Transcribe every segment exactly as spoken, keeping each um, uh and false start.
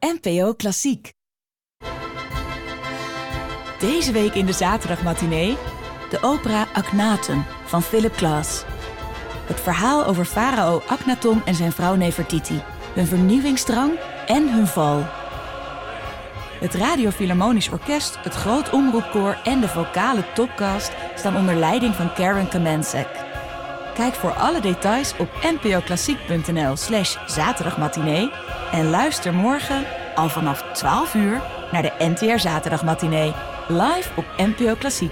N P O Klassiek. Deze week in de zaterdagmatinee de opera Akhenaten van Philip Glass. Het verhaal over farao Akhenaton en zijn vrouw Nefertiti, hun vernieuwingsdrang en hun val. Het Radio Philharmonisch Orkest, het Groot Omroepkoor en de vocale topcast staan onder leiding van Karen Kamencek. Kijk voor alle details op npoklassiek.nl slash zaterdagmatinee en luister morgen al vanaf twaalf uur naar de N T R Zaterdagmatinee, live op N P O Klassiek.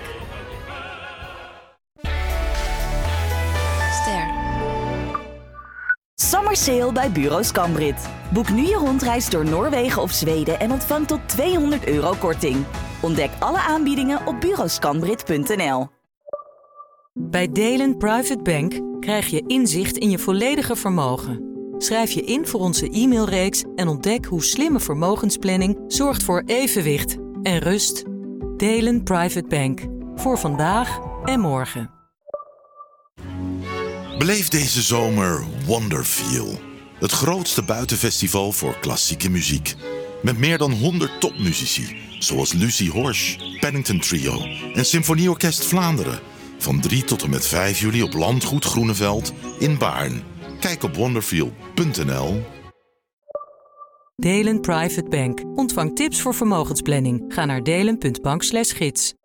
Ster. Summer Sale bij Bureau Scambrit. Boek nu je rondreis door Noorwegen of Zweden en ontvang tot tweehonderd euro korting. Ontdek alle aanbiedingen op bureau scambrit punt n l. Bij Delen Private Bank krijg je inzicht in je volledige vermogen. Schrijf je in voor onze e-mailreeks en ontdek hoe slimme vermogensplanning zorgt voor evenwicht en rust. Delen Private Bank. Voor vandaag en morgen. Beleef deze zomer Wonderfeel. Het grootste buitenfestival voor klassieke muziek. Met meer dan honderd topmuzici, zoals Lucie Horsch, Paddington Trio en Symfonieorkest Vlaanderen. Van drie tot en met vijf juli op Landgoed Groeneveld in Baarn. Kijk op wonderfeel punt n l. Delen Private Bank. Ontvang tips voor vermogensplanning. Ga naar delen punt bank slash gids.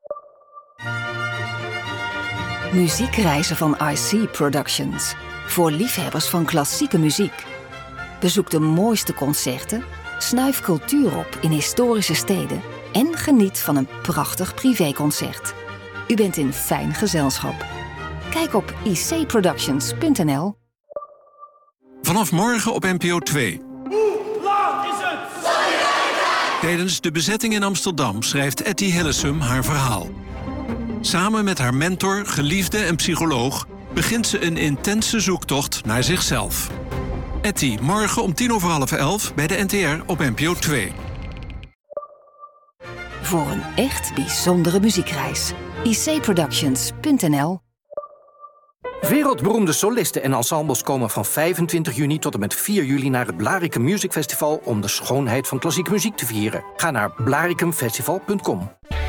Muziekreizen van I C Productions. Voor liefhebbers van klassieke muziek. Bezoek de mooiste concerten, snuif cultuur op in historische steden en geniet van een prachtig privéconcert. U bent in fijn gezelschap. Kijk op i c productions punt n l. Vanaf morgen op N P O twee. Hoe laat is het? Tijdens de bezetting in Amsterdam schrijft Etty Hillesum haar verhaal. Samen met haar mentor, geliefde en psycholoog begint ze een intense zoektocht naar zichzelf. Etty, morgen om tien over half elf bij de N T R op N P O twee. Voor een echt bijzondere muziekreis. i c productions punt n l. Wereldberoemde solisten en ensembles komen van vijfentwintig juni tot en met vier juli naar het Blaricum Music Festival om de schoonheid van klassieke muziek te vieren. Ga naar blaricum festival punt com.